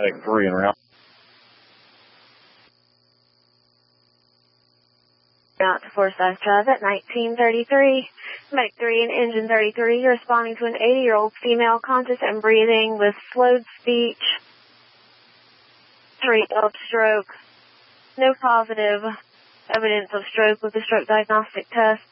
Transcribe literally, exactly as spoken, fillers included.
Take three and route. Out to Forsyth Drive at nineteen thirty-three. Medic three and Engine thirty-three responding to an eighty-year-old female conscious and breathing with slowed speech. Three of stroke. No positive evidence of stroke with the stroke diagnostic test.